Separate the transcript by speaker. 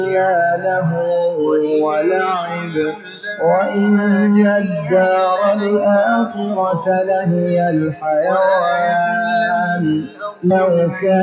Speaker 1: الدنيا لهو ولعب وإن الدار الآخرة لهي الحيوان لو كان